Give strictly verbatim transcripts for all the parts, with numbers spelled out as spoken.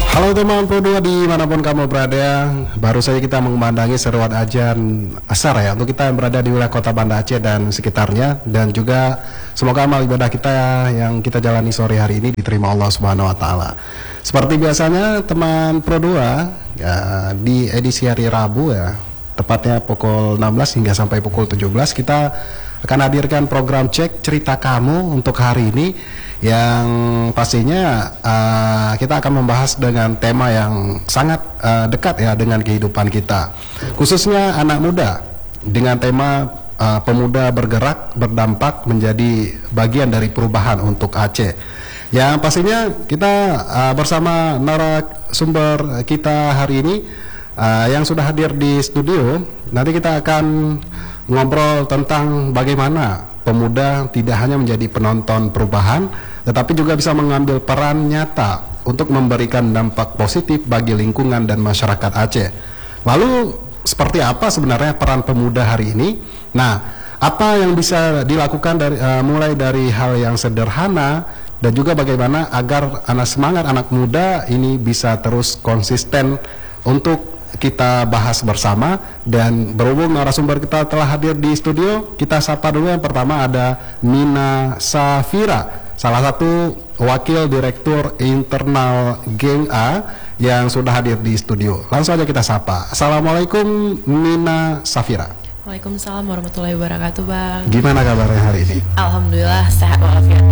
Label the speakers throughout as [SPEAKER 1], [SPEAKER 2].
[SPEAKER 1] Halo teman Pro dua dimanapun kamu berada. Baru saja kita mengumandangi seruan ajan asar ya untuk kita yang berada di wilayah kota Banda Aceh dan sekitarnya. Dan juga semoga amal ibadah kita yang kita jalani sore hari ini diterima Allah Subhanahu Wa Taala. Seperti biasanya teman Pro dua ya, di edisi hari Rabu ya, tepatnya pukul enam belas hingga sampai pukul tujuh belas kita akan hadirkan program Cek Cerita Kamu untuk hari ini, yang pastinya uh, kita akan membahas dengan tema yang sangat uh, dekat ya dengan kehidupan kita, khususnya anak muda, dengan tema uh, pemuda bergerak berdampak menjadi bagian dari perubahan untuk Aceh. Yang pastinya kita uh, bersama narasumber kita hari ini uh, yang sudah hadir di studio. Nanti kita akan ngobrol tentang bagaimana pemuda tidak hanya menjadi penonton perubahan, tetapi juga bisa mengambil peran nyata untuk memberikan dampak positif bagi lingkungan dan masyarakat Aceh. Lalu seperti apa sebenarnya peran pemuda hari ini? Nah, apa yang bisa dilakukan dari uh, mulai dari hal yang sederhana, dan juga bagaimana agar anak semangat anak muda ini bisa terus konsisten untuk kita bahas bersama. Dan berhubung narasumber kita telah hadir di studio, kita sapa dulu. Yang pertama ada Mina Safira, salah satu wakil direktur internal Geng A yang sudah hadir di studio. Langsung aja kita sapa. Assalamualaikum Mina Safira.
[SPEAKER 2] Waalaikumsalam warahmatullahi wabarakatuh, Bang.
[SPEAKER 1] Gimana kabarnya hari ini?
[SPEAKER 2] Alhamdulillah sehat walafiat.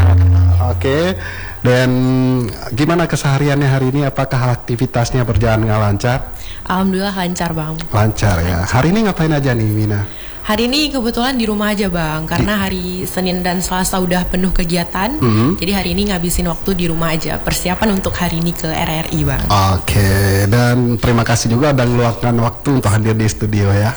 [SPEAKER 1] Oke. Dan gimana kesehariannya hari ini? Apakah aktivitasnya berjalan dengan lancar?
[SPEAKER 2] Alhamdulillah lancar, Bang.
[SPEAKER 1] Lancar ya. Hari ini ngapain aja nih, Mina?
[SPEAKER 2] Hari ini kebetulan di rumah aja, Bang, karena hari Senin dan Selasa udah penuh kegiatan. Mm-hmm. Jadi hari ini ngabisin waktu di rumah aja, persiapan untuk hari ini ke R R I, Bang.
[SPEAKER 1] Oke, dan terima kasih juga udah meluangkan waktu untuk hadir di studio ya.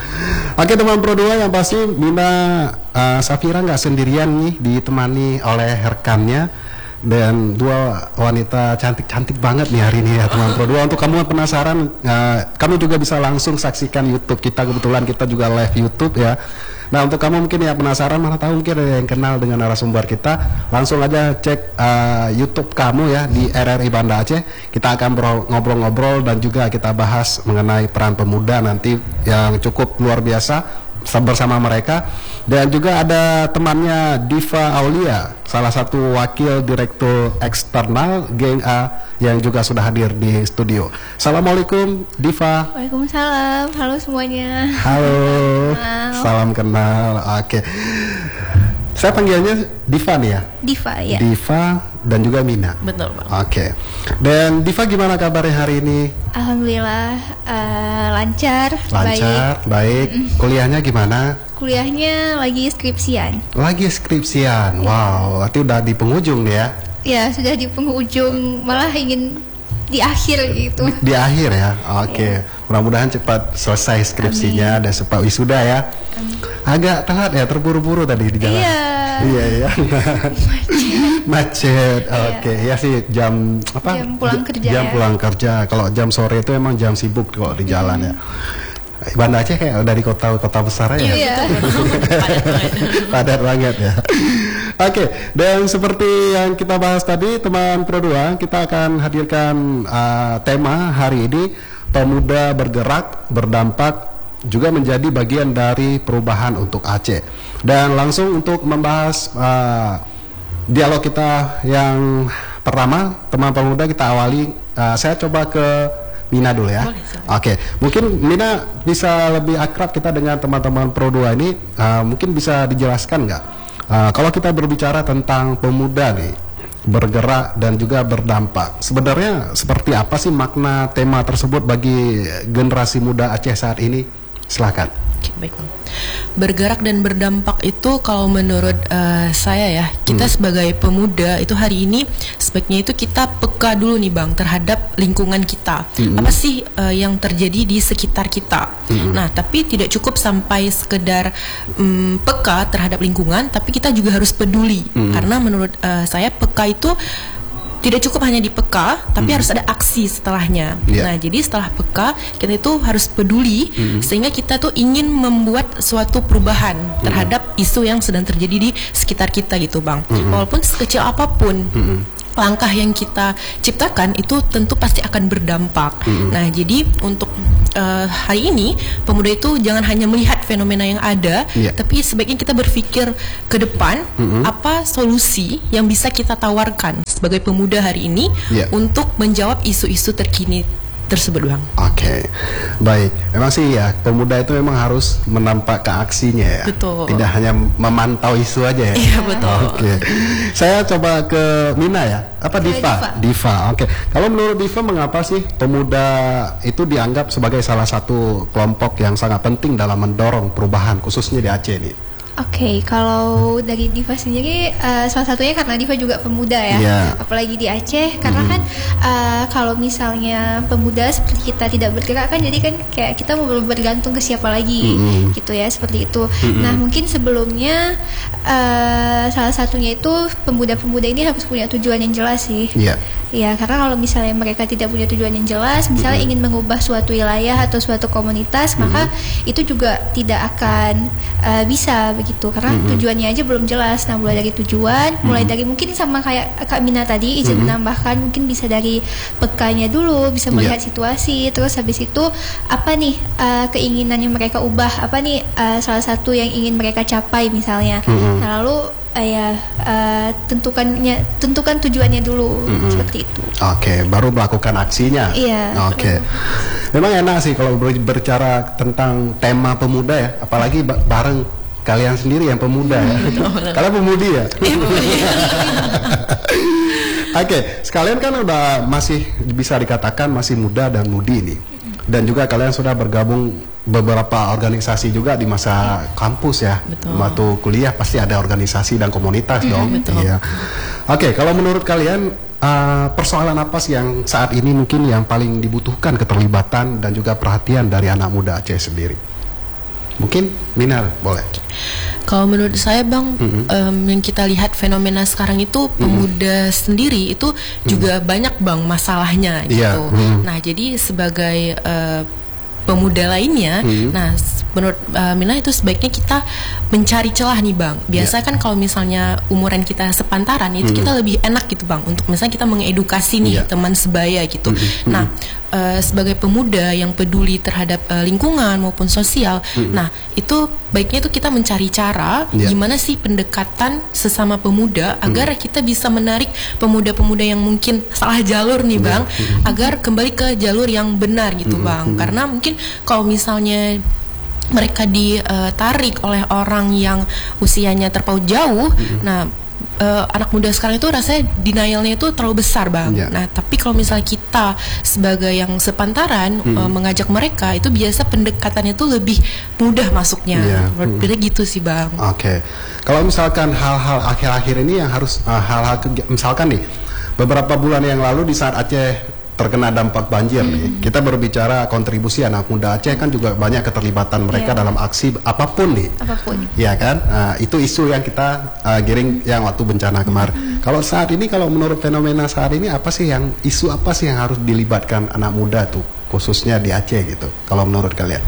[SPEAKER 1] Oke teman Pro dua, yang pasti Mina uh, Safira nggak sendirian nih, ditemani oleh rekannya. Dan dua wanita cantik-cantik banget nih hari ini ya teman Pro dua. Untuk kamu yang penasaran, uh, kamu juga bisa langsung saksikan YouTube kita. Kebetulan kita juga live YouTube ya. Nah, untuk kamu mungkin yang penasaran, mana tahu mungkin ada yang kenal dengan narasumber kita, langsung aja cek uh, YouTube kamu ya di R R I Banda Aceh. Kita akan ngobrol-ngobrol dan juga kita bahas mengenai peran pemuda nanti yang cukup luar biasa bersama mereka. Dan juga ada temannya Diva Aulia, salah satu wakil direktur eksternal Geng A yang juga sudah hadir di studio. Assalamualaikum Diva.
[SPEAKER 3] Waalaikumsalam. Halo semuanya.
[SPEAKER 1] Halo.
[SPEAKER 3] Kenal.
[SPEAKER 1] Salam kenal. Oke. Saya panggilnya Diva nih ya.
[SPEAKER 3] Diva ya.
[SPEAKER 1] Diva dan juga Mina.
[SPEAKER 2] Betul, Bang.
[SPEAKER 1] Oke. Dan Diva gimana kabarnya hari ini?
[SPEAKER 3] Alhamdulillah uh, lancar.
[SPEAKER 1] Lancar, baik. baik. Mm. Kuliahnya gimana?
[SPEAKER 3] Kuliahnya lagi skripsian.
[SPEAKER 1] Lagi skripsian. Wow, berarti udah di penghujung nih ya? Ya,
[SPEAKER 3] sudah di penghujung, malah ingin di akhir gitu.
[SPEAKER 1] Di akhir ya. Oke. Okay. Ya. Mudah-mudahan cepat selesai skripsinya. Amin. Dan cepat wisuda ya. Amin. Agak telat ya, terburu-buru tadi di jalan.
[SPEAKER 3] Iya.
[SPEAKER 1] Iya ya. Macet. Macet. Oke, okay. Ya sih jam apa?
[SPEAKER 3] Jam pulang kerja.
[SPEAKER 1] Jam
[SPEAKER 3] ya.
[SPEAKER 1] pulang kerja. Kalau jam sore itu emang jam sibuk kalau di jalan hmm. ya. Banda Aceh kayak dari kota-kota besar ya.
[SPEAKER 3] Iya.
[SPEAKER 2] Padat banget.
[SPEAKER 1] Padat banget ya. Oke, okay. Dan seperti yang kita bahas tadi teman Pro dua, kita akan hadirkan uh, tema hari ini, pemuda bergerak berdampak juga menjadi bagian dari perubahan untuk Aceh. Dan langsung untuk membahas uh, dialog kita yang pertama, teman pemuda, kita awali. Uh, saya coba ke Mina dulu ya. Oke, okay. Mungkin Mina bisa lebih akrab kita dengan teman-teman Pro dua ini. Uh, mungkin bisa dijelaskan nggak? Uh, kalau kita berbicara tentang pemuda nih, bergerak dan juga berdampak, sebenarnya seperti apa sih makna tema tersebut bagi generasi muda Aceh saat ini? Silakan.
[SPEAKER 2] Oke, baik. Bergerak dan berdampak itu kalau menurut uh, saya ya, kita hmm. sebagai pemuda itu hari ini sebaiknya itu kita peka dulu nih Bang terhadap lingkungan kita. Hmm. Apa sih uh, yang terjadi di sekitar kita. Hmm. Nah, tapi tidak cukup sampai sekedar um, peka terhadap lingkungan, tapi kita juga harus peduli. Hmm. Karena menurut uh, saya peka itu tidak cukup hanya di peka, tapi mm. harus ada aksi setelahnya. Yeah. Nah, jadi setelah peka, kita itu harus peduli, mm. sehingga kita tuh ingin membuat suatu perubahan mm. terhadap isu yang sedang terjadi di sekitar kita gitu, Bang. Mm. Walaupun sekecil apapun. Mm. langkah yang kita ciptakan itu tentu pasti akan berdampak. Mm-hmm. Nah, jadi untuk uh, hari ini pemuda itu jangan hanya melihat fenomena yang ada, yeah. tapi sebaiknya kita berpikir ke depan, mm-hmm. apa solusi yang bisa kita tawarkan sebagai pemuda hari ini, yeah. untuk menjawab isu-isu terkini tersebut, Bang.
[SPEAKER 1] Oke, okay. Baik. Memang sih ya, pemuda itu memang harus menampak ke aksinya ya.
[SPEAKER 2] Betul.
[SPEAKER 1] Tidak hanya memantau isu aja ya.
[SPEAKER 2] Iya, betul.
[SPEAKER 1] Oke. Okay. Saya coba ke Mina ya. Apa Diva?
[SPEAKER 3] Diva.
[SPEAKER 1] Diva. Oke. Okay. Kalau menurut Diva, mengapa sih pemuda itu dianggap sebagai salah satu kelompok yang sangat penting dalam mendorong perubahan, khususnya di Aceh nih?
[SPEAKER 3] Oke, okay, kalau dari Diva sendiri, uh, salah satunya karena Diva juga pemuda ya, yeah. apalagi di Aceh, karena mm. kan uh, kalau misalnya pemuda seperti kita tidak bergerak kan, jadi kan kayak kita mau bergantung ke siapa lagi, mm. gitu ya, seperti itu. Mm. Nah, mungkin sebelumnya uh, salah satunya itu pemuda-pemuda ini harus punya tujuan yang jelas sih. Yeah. Ya, karena kalau misalnya mereka tidak punya tujuan yang jelas, misalnya mm. ingin mengubah suatu wilayah atau suatu komunitas, mm. maka itu juga tidak akan uh, bisa gitu, karena mm-hmm. tujuannya aja belum jelas. Nah, mulai dari tujuan, mm-hmm. mulai dari mungkin sama kayak Kak Mina tadi, izin mm-hmm. menambahkan, mungkin bisa dari pekanya dulu, bisa melihat yeah. situasi, terus habis itu apa nih uh, keinginan yang mereka ubah, apa nih uh, salah satu yang ingin mereka capai misalnya. Mm-hmm. Nah, lalu uh, ya uh, tentukannya, tentukan tujuannya dulu, mm-hmm. seperti itu.
[SPEAKER 1] Oke, okay, baru melakukan aksinya.
[SPEAKER 3] Iya.
[SPEAKER 1] Oke. Okay. Memang enak sih kalau berbicara tentang tema pemuda ya, apalagi bareng kalian sendiri yang pemuda ya. Kalian pemudi ya. Oke, okay, sekalian kan udah masih bisa dikatakan masih muda dan mudi nih. Dan juga kalian sudah bergabung beberapa organisasi juga di masa kampus ya. Betul. Waktu kuliah pasti ada organisasi dan komunitas mm, dong.
[SPEAKER 2] Betul.
[SPEAKER 1] Iya. Oke, okay, kalau menurut kalian uh, persoalan apa sih yang saat ini mungkin yang paling dibutuhkan keterlibatan dan juga perhatian dari anak muda Aceh sendiri? Mungkin Mina boleh.
[SPEAKER 2] Kalau menurut saya, Bang, mm-hmm. um, yang kita lihat fenomena sekarang itu pemuda mm-hmm. sendiri itu juga mm-hmm. banyak, Bang, masalahnya gitu. Yeah. Mm-hmm. Nah, jadi sebagai uh, pemuda lainnya, mm-hmm. nah menurut uh, Mina itu sebaiknya kita mencari celah nih, Bang. Biasa yeah. kan kalau misalnya umuran kita sepantaran itu mm-hmm. kita lebih enak gitu, Bang, untuk misalnya kita mengedukasi nih yeah. teman sebaya gitu. Mm-hmm. Nah, uh, sebagai pemuda yang peduli terhadap uh, lingkungan maupun sosial, mm-hmm. nah itu baiknya itu kita mencari cara yeah. gimana sih pendekatan sesama pemuda agar mm-hmm. kita bisa menarik pemuda-pemuda yang mungkin salah jalur nih, Bang, yeah. mm-hmm. agar kembali ke jalur yang benar gitu, mm-hmm. Bang. Karena mungkin kalau misalnya mereka ditarik oleh orang yang usianya terpaut jauh, mm-hmm. nah uh, anak muda sekarang itu rasanya denialnya itu terlalu besar, Bang. Yeah. Nah, tapi kalau misalnya kita sebagai yang sepantaran mm-hmm. uh, mengajak mereka, itu biasa pendekatannya itu lebih mudah masuknya. Yeah. Menurut mm-hmm. gitu sih, Bang.
[SPEAKER 1] Oke. Okay. Kalau misalkan hal-hal akhir-akhir ini yang harus uh, hal-hal ke- misalkan nih beberapa bulan yang lalu di saat Aceh terkena dampak banjir hmm. nih. Kita berbicara kontribusi anak muda Aceh kan juga banyak keterlibatan mereka yeah. dalam aksi apapun nih.
[SPEAKER 3] Apapun.
[SPEAKER 1] Ya kan? Nah, itu isu yang kita uh, giring yang waktu bencana kemarin. Hmm. Kalau saat ini, kalau menurut fenomena saat ini, apa sih yang isu apa sih yang harus dilibatkan anak muda tuh, khususnya di Aceh gitu? Kalau menurut kalian,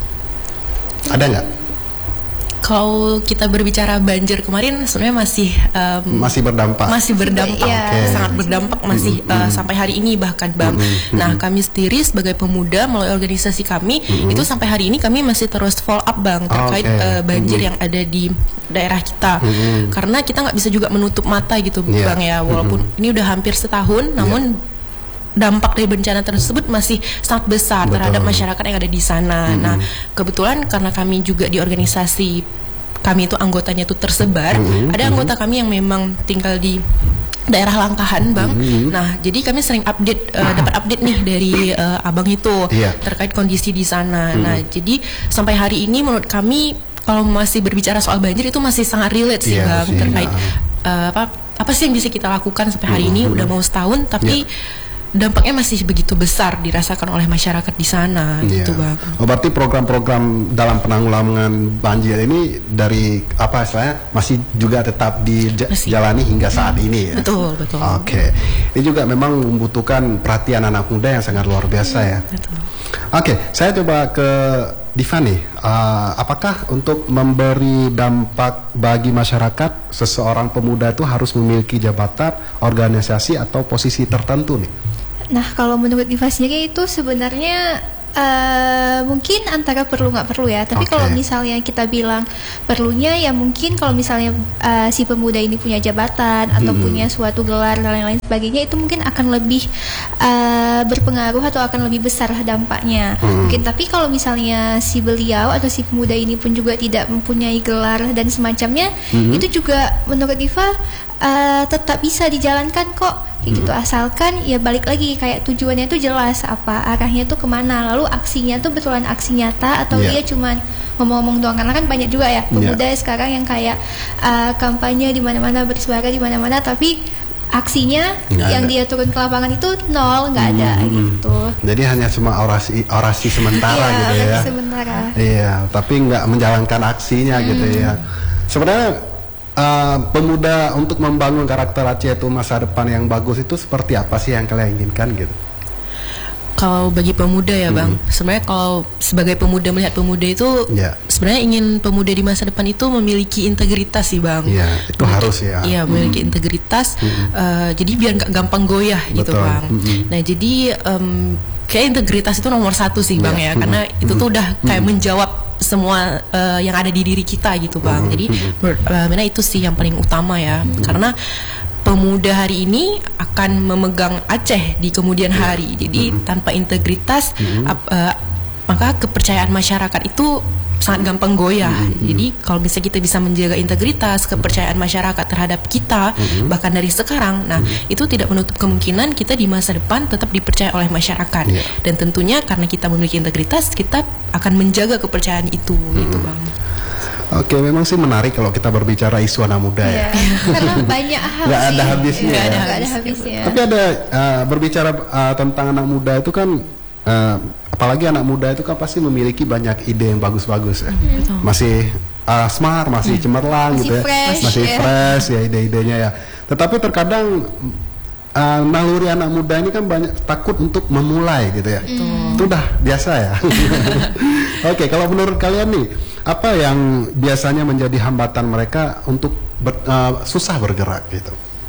[SPEAKER 1] ada nggak?
[SPEAKER 2] Kalau kita berbicara banjir kemarin sebenarnya masih um,
[SPEAKER 1] masih berdampak,
[SPEAKER 2] masih berdampak,
[SPEAKER 3] ya,
[SPEAKER 2] okay. sangat berdampak masih mm-hmm. uh, sampai hari ini bahkan, Bang. Mm-hmm. Nah, kami sendiri sebagai pemuda melalui organisasi kami mm-hmm. itu sampai hari ini kami masih terus follow up, Bang, terkait okay. uh, banjir mm-hmm. yang ada di daerah kita. Mm-hmm. Karena kita nggak bisa juga menutup mata gitu, yeah. Bang ya, walaupun mm-hmm. ini udah hampir setahun, namun yeah. dampak dari bencana tersebut masih sangat besar. Betul. Terhadap masyarakat yang ada di sana. Mm-hmm. Nah, kebetulan karena kami juga di organisasi kami itu anggotanya itu tersebar, mm-hmm. ada anggota kami yang memang tinggal di daerah Langkahan, Bang. Mm-hmm. Nah, jadi kami sering update, uh, dapat update nih dari uh, abang itu yeah. terkait kondisi di sana. Mm-hmm. Nah, jadi sampai hari ini menurut kami kalau masih berbicara soal banjir itu masih sangat relate sih, yeah, Bang, sih, terkait yeah. uh, apa apa sih yang bisa kita lakukan sampai hari mm-hmm. ini udah mau setahun, tapi yeah. dampaknya masih begitu besar dirasakan oleh masyarakat di sana, yeah. gitu, Bang.
[SPEAKER 1] Oh, berarti program-program dalam penanggulangan banjir ini dari apa istilahnya masih juga tetap dijalani hingga saat hmm. ini ya.
[SPEAKER 2] Betul, betul.
[SPEAKER 1] Oke, okay. Ini juga memang membutuhkan perhatian anak muda yang sangat luar biasa ya.
[SPEAKER 2] Betul.
[SPEAKER 1] Oke, okay, saya coba ke Diva nih, uh, apakah untuk memberi dampak bagi masyarakat, seseorang pemuda itu harus memiliki jabatan, organisasi atau posisi tertentu nih?
[SPEAKER 3] Nah, kalau menurut Diva sendiri itu sebenarnya Uh, mungkin antara perlu nggak perlu ya, tapi okay. kalau misalnya kita bilang perlunya ya mungkin kalau misalnya uh, si pemuda ini punya jabatan atau hmm. punya suatu gelar dan lain-lain sebagainya, itu mungkin akan lebih uh, berpengaruh atau akan lebih besar dampaknya. hmm. Mungkin, tapi kalau misalnya si beliau atau si pemuda ini pun juga tidak mempunyai gelar dan semacamnya, hmm. itu juga menurut Diva uh, tetap bisa dijalankan kok. Gitu, asalkan ya balik lagi kayak tujuannya itu jelas, apa arahnya tuh kemana, lalu aksinya tuh betulan aksi nyata atau yeah. dia cuman ngomong-ngomong doang, karena kan banyak juga ya pemuda yeah. sekarang yang kayak uh, kampanye di mana-mana, bersuara di mana-mana, tapi aksinya nggak yang ada. Dia turun ke lapangan itu nol, nggak hmm, ada gitu.
[SPEAKER 1] Jadi hanya cuma orasi orasi sementara gitu ya.
[SPEAKER 3] Orasi sementara.
[SPEAKER 1] Iya, tapi nggak menjalankan aksinya hmm. gitu ya. Sebenarnya Uh, pemuda untuk membangun karakter Aceh itu masa depan yang bagus itu seperti apa sih yang kalian inginkan gitu?
[SPEAKER 2] Kalau bagi pemuda ya bang, hmm. sebenarnya kalau sebagai pemuda melihat pemuda itu, yeah. sebenarnya ingin pemuda di masa depan itu memiliki integritas sih bang.
[SPEAKER 1] Iya, yeah, itu memiliki, harus ya.
[SPEAKER 2] Iya, memiliki hmm. integritas. Hmm. Uh, jadi biar nggak gampang goyah. Betul. Gitu bang. Hmm. Nah jadi um, kayak integritas itu nomor satu sih bang yeah. ya, karena hmm. itu tuh udah kayak hmm. menjawab semua uh, yang ada di diri kita gitu bang. Mm-hmm. Jadi menurut uh, Mina itu sih yang paling utama ya, mm-hmm. karena pemuda hari ini akan memegang Aceh di kemudian hari. Jadi mm-hmm. tanpa integritas mm-hmm. uh, uh, maka kepercayaan masyarakat itu sangat gampang goyah. Mm-hmm. Jadi kalau misalnya kita bisa menjaga integritas, kepercayaan masyarakat terhadap kita, mm-hmm. bahkan dari sekarang, nah mm-hmm. itu tidak menutup kemungkinan kita di masa depan tetap dipercaya oleh masyarakat. Yeah. Dan tentunya karena kita memiliki integritas, kita akan menjaga kepercayaan itu, mm-hmm. gitu bang.
[SPEAKER 1] Oke, memang sih menarik kalau kita berbicara isu anak muda ya.
[SPEAKER 3] Karena banyak hal
[SPEAKER 1] Gak ada habisnya.
[SPEAKER 3] Gak ada,
[SPEAKER 1] ya.
[SPEAKER 3] ada habisnya.
[SPEAKER 1] Tapi ada uh, berbicara uh, tentang anak muda itu kan. Uh, apalagi anak muda itu kan pasti memiliki banyak ide yang bagus-bagus ya. Mm-hmm. Masih uh, smart, masih cemerlang
[SPEAKER 3] masih
[SPEAKER 1] gitu ya.
[SPEAKER 3] Fresh,
[SPEAKER 1] masih
[SPEAKER 3] ya.
[SPEAKER 1] fresh ya ide-idenya ya. Tetapi terkadang uh, naluri anak muda ini kan banyak takut untuk memulai gitu ya. Mm. Itu udah biasa ya. Oke, okay, kalau menurut kalian nih, apa yang biasanya menjadi hambatan mereka untuk ber, uh, susah bergerak gitu?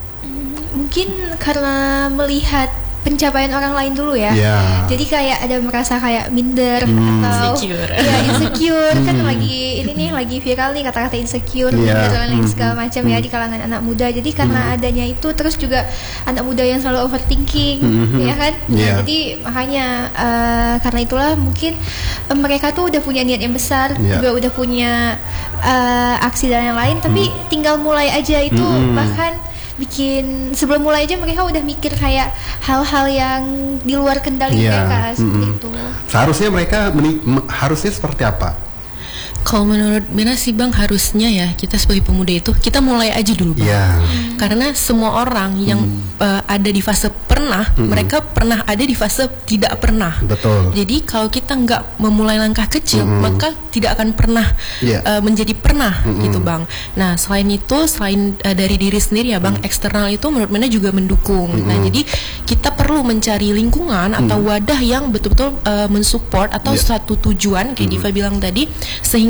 [SPEAKER 3] Mungkin karena melihat pencapaian orang lain dulu ya. Yeah. Jadi kayak ada merasa kayak minder hmm. atau
[SPEAKER 2] insecure.
[SPEAKER 3] Ya insecure kan lagi ini nih lagi viral nih kata-kata insecure yeah. dan lain segala macam hmm. ya di kalangan anak muda. Jadi karena hmm. adanya itu, terus juga anak muda yang selalu overthinking hmm. ya kan. Yeah. Nah, jadi makanya uh, karena itulah mungkin uh, mereka tuh udah punya niat yang besar, yeah. juga udah punya uh, aksi dan yang lain, tapi hmm. tinggal mulai aja itu hmm. bahkan bikin sebelum mulai aja mereka udah mikir kayak hal-hal yang di luar kendali yeah. mereka seperti mm-hmm. itu.
[SPEAKER 1] Seharusnya mereka meni- m- harusnya seperti apa?
[SPEAKER 2] Kalau menurut Mina sih bang, harusnya ya kita sebagai pemuda itu kita mulai aja dulu bang. Yeah. Hmm. Karena semua orang yang hmm. uh, ada di fase pernah, hmm. mereka pernah ada di fase tidak pernah.
[SPEAKER 1] Betul.
[SPEAKER 2] Jadi kalau kita nggak memulai langkah kecil, hmm. maka tidak akan pernah yeah. uh, menjadi pernah hmm. gitu bang. Nah selain itu, selain uh, dari diri sendiri ya bang, hmm. eksternal itu menurut Mina juga mendukung. Hmm. Nah jadi kita perlu mencari lingkungan atau hmm. wadah yang betul-betul uh, mensupport atau yeah. suatu tujuan kayak hmm. Diva bilang tadi, sehingga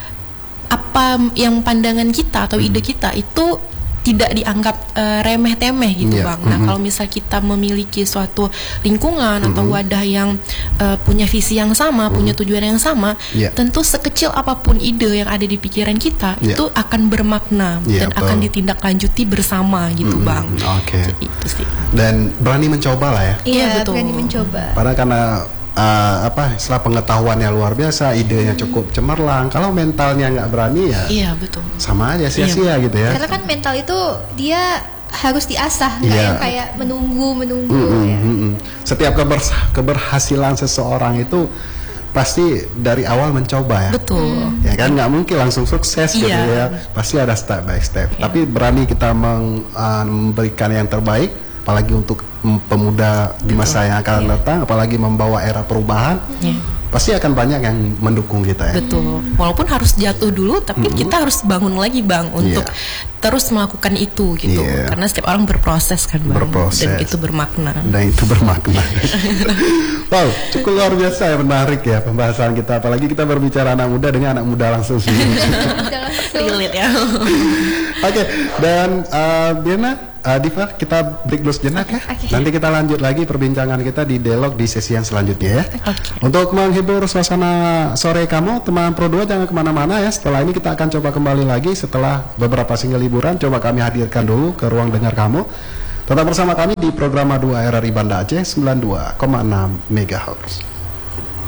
[SPEAKER 2] apa yang pandangan kita atau ide kita itu tidak dianggap uh, remeh-temeh gitu yeah. bang. Nah mm-hmm. kalau misal kita memiliki suatu lingkungan mm-hmm. atau wadah yang uh, punya visi yang sama, mm-hmm. punya tujuan yang sama, yeah. tentu sekecil apapun ide yang ada di pikiran kita yeah. itu akan bermakna yeah, dan betul. akan ditindaklanjuti bersama gitu mm-hmm. bang.
[SPEAKER 1] Oke. Okay.
[SPEAKER 2] Itu sih.
[SPEAKER 1] Dan berani mencoba lah ya.
[SPEAKER 3] Iya yeah, betul. Berani mencoba.
[SPEAKER 1] Karena karena Uh, apa setelah pengetahuannya luar biasa, idenya hmm. cukup cemerlang, kalau mentalnya nggak berani ya
[SPEAKER 2] iya betul,
[SPEAKER 1] sama aja sia-sia iya. gitu ya.
[SPEAKER 3] Karena kan mental itu dia harus diasah, nggak yeah. yang kayak menunggu menunggu
[SPEAKER 1] mm-hmm,
[SPEAKER 3] ya.
[SPEAKER 1] mm-hmm. Setiap keber- keberhasilan seseorang itu pasti dari awal mencoba ya.
[SPEAKER 2] Betul.
[SPEAKER 1] Ya kan nggak mungkin langsung sukses gitu
[SPEAKER 2] iya.
[SPEAKER 1] ya. Pasti ada step by step.
[SPEAKER 2] Iya.
[SPEAKER 1] Tapi berani kita meng, uh, memberikan yang terbaik, apalagi untuk pemuda di masa yang akan yeah. datang, apalagi membawa era perubahan, yeah. pasti akan banyak yang mendukung kita ya.
[SPEAKER 2] Betul. Walaupun harus jatuh dulu, tapi mm-hmm. kita harus bangun lagi bang untuk yeah. terus melakukan itu gitu, yeah. karena setiap orang berproses kan Bang,
[SPEAKER 1] berproses.
[SPEAKER 2] dan itu bermakna.
[SPEAKER 1] Dan itu bermakna. Wow, cukup luar biasa ya, menarik ya pembahasan kita, apalagi kita berbicara anak muda dengan anak muda langsung sih.
[SPEAKER 2] Relate ya.
[SPEAKER 1] Oke, okay, dan uh, Diana, uh, Diva, kita break dulu sejenak ya. Okay. Nanti kita lanjut lagi perbincangan kita di dialog di sesi yang selanjutnya ya. Okay. Untuk menghibur suasana sore kamu, teman Pro dua jangan kemana-mana ya. Setelah ini kita akan coba kembali lagi setelah beberapa single liburan. Coba kami hadirkan dulu ke ruang dengar kamu. Tetap bersama kami di program dua R R I Banda Aceh sembilan puluh dua koma enam megahertz.